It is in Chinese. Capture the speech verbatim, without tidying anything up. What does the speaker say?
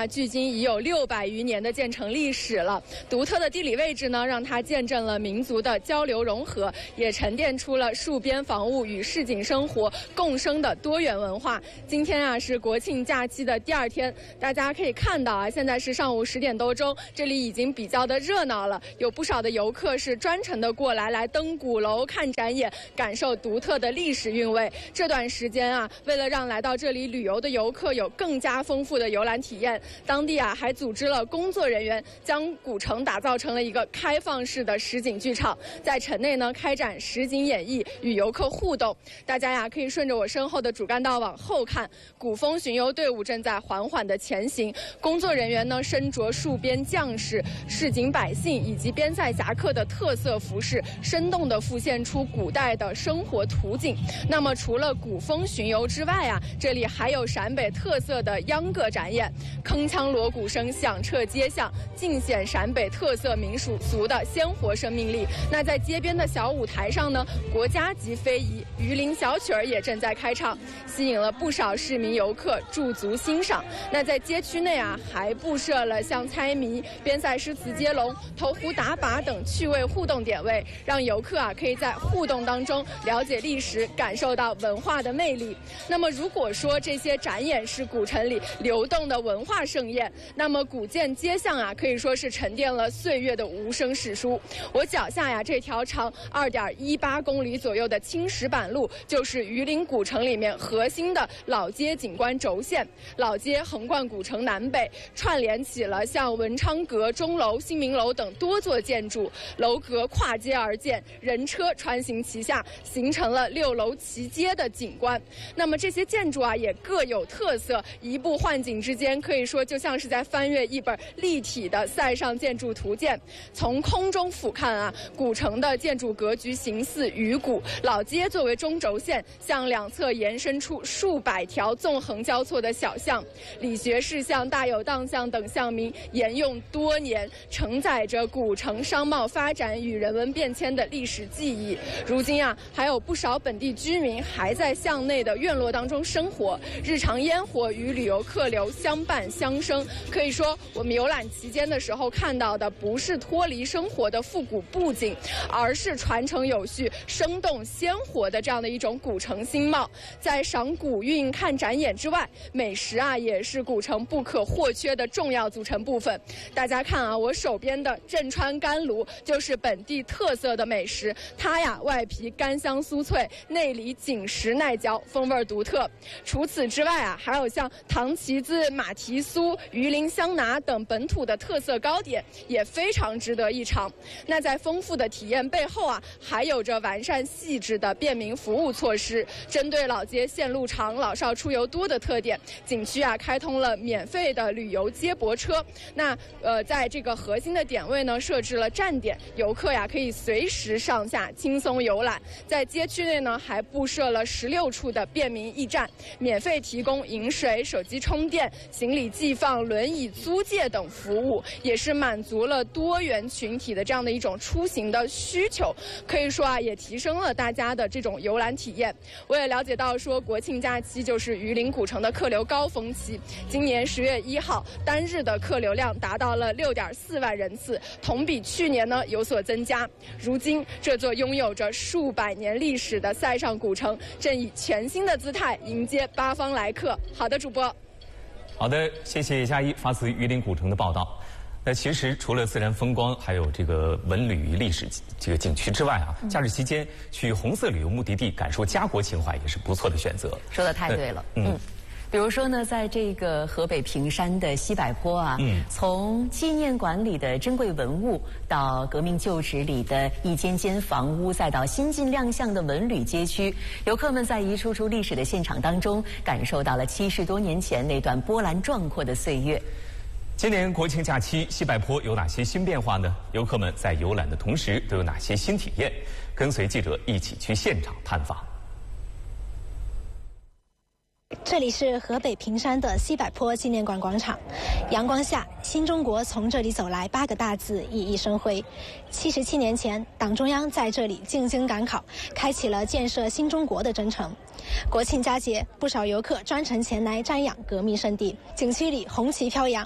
啊，距今已有六百余年的建成历史了。独特的地理位置呢，让它见证了民族的交流融合，也沉淀出了戍边防务与市井生活共生的多元文化。今天啊是国庆假期的第二天，大家可以看到啊，现在是上午十点多钟，这里已经比较的热闹了，有不少的游客是专程的过来来登鼓楼看展演，感受独特的历史韵味。这段时间啊，为了让来到这里旅游的游客有更加丰富的游览体验，当地啊还组织了工作人员将古城打造成了一个开放式的实景剧场，在城内呢开展实景演绎，与游客互动。大家呀可以顺着我身后的主干道往后看，古风巡游队伍正在缓缓的前行，工作人员呢身着戍边将士、市井百姓以及边塞侠客的特色服饰，生动地复现出古代的生活图景。那么除了古风巡游之外啊，这里还有陕北特色的秧歌展演，铿锵锣鼓声响彻街巷，尽显陕北特色民俗俗的鲜活生命力。那在街边的小舞台上呢，国家级非遗榆林小曲儿也正在开唱，吸引了不少市民游客驻足欣赏。那在街区内啊，还布设了像猜谜、边塞诗词接龙、投壶打靶等趣味互动点位，让游客啊可以在互动当中了解历史，感受到文化的魅力。那么如果说这些展演是古城里流动的文化盛宴，那么古建街巷啊可以说是沉淀了岁月的无声史书。我脚下呀这条长二点一八公里左右的青石板路，就是榆林古城里面核心的老街景观轴线。老街横贯古城南北，串联起了像文昌阁、钟楼、新民楼等多座建筑，楼阁跨街而建，人车穿行其下，形成了六楼齐街的景观。那么这些建筑啊也各有特色，移步换景之间，可以说就像是在翻阅一本立体的塞上建筑图鉴。从空中俯瞰啊，古城的建筑格局形似鱼骨，老街作为中轴线，向两侧延伸出数百条纵横交错的小巷，理学士巷、大有当巷等巷名沿用多年，承载着古城商贸发展与人文变迁的历史记忆。如今啊，还有不少本地居民还在巷内的院落当中生活，日常烟火与旅游客流相伴相生。可以说，我们游览期间的时候看到的不是脱离生活的复古布景，而是传承有序、生动鲜活的这样的一种古城新貌。在赏古韵、看展演之外，美食啊也是古城不可或缺的重要组成部分。大家看啊，我手边的镇川干炉就是本地特色的美食，它呀外皮干香酥脆，内里紧实耐嚼，风味独特。除此之外啊，还有像糖旗子、马蹄酥、榆林香拿等本土的特色糕点，也非常值得一尝。那在丰富的体验背后啊，还有着完善细致的便民服务措施。针对老街线路长、老少出游多的特点，景区啊开通了免费的旅游接驳车。那呃，在这个核心的点位呢，设置了站点，游客呀可以随时上下轻松游览。在街区内呢，还布设了十六处的便民驿站，免费提供饮水、手机充电、行李寄放、轮椅租借等服务，也是满足了多元群体的这样的一种出行的需求。可以说啊，也提升了大家的这种游览体验。我也了解到说，国庆假期就是榆林古城的客流高峰期，今年十月一号单日的客流量达到了六点四万人次，同比去年呢有所增加。如今，这座拥有着数百年历史的塞上古城，正以全新的姿态迎接八方来客。好的，主播。 好的，谢谢佳一发自榆林古城的报道。那其实除了自然风光，还有这个文旅历史这个景区之外啊，嗯、假日期间去红色旅游目的地感受家国情怀也是不错的选择。 说得太对了，嗯。嗯比如说呢，在这个河北平山的西柏坡啊，嗯，从纪念馆里的珍贵文物，到革命旧址里的一间间房屋，再到新近亮相的文旅街区，游客们在一处处历史的现场当中，感受到了七十多年前那段波澜壮阔的岁月。 今年国庆假期，西柏坡有哪些新变化呢？游客们在游览的同时都有哪些新体验？跟随记者一起去现场探访。 这里是河北平山的西柏坡纪念馆广场，阳光下，新中国从这里走来八个大字熠熠生辉。七十七年前，党中央在这里进京赶考，开启了建设新中国的征程。国庆佳节，不少游客专程前来瞻仰革命圣地，景区里红旗飘扬。